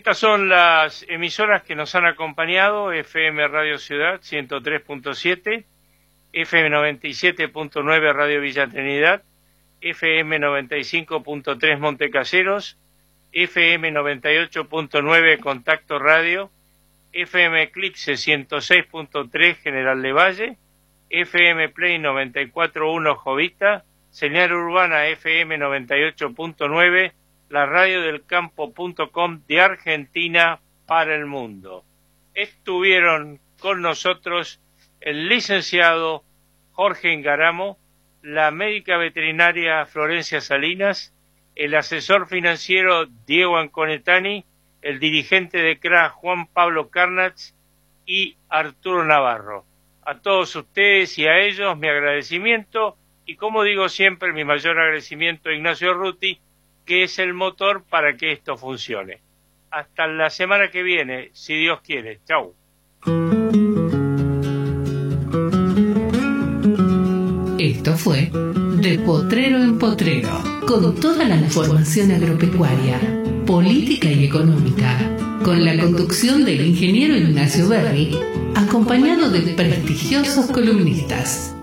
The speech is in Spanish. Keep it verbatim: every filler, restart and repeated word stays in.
Estas son las emisoras que nos han acompañado: F M Radio Ciudad ciento tres punto siete, F M noventa y siete punto nueve Radio Villa Trinidad, F M noventa y cinco punto tres Montecaseros, F M noventa y ocho punto nueve Contacto Radio, F M Eclipse ciento seis punto tres General Lavalle, F M Play noventa y cuatro punto uno Jovita, señal urbana F M noventa y ocho punto nueve, la radio del campo punto com de Argentina para el mundo. Estuvieron con nosotros el licenciado Jorge Ingaramo, la médica veterinaria Florencia Salinas, el asesor financiero Diego Anconetani, el dirigente de C R A Juan Pablo Carnatz y Arturo Navarro. A todos ustedes y a ellos mi agradecimiento, y como digo siempre, mi mayor agradecimiento a Ignacio Ruti, que es el motor para que esto funcione. Hasta la semana que viene, si Dios quiere. Chau. Esto fue De Potrero en Potrero, con toda la información agropecuaria, política y económica, con la conducción del ingeniero Ignacio Berri, acompañado de prestigiosos columnistas.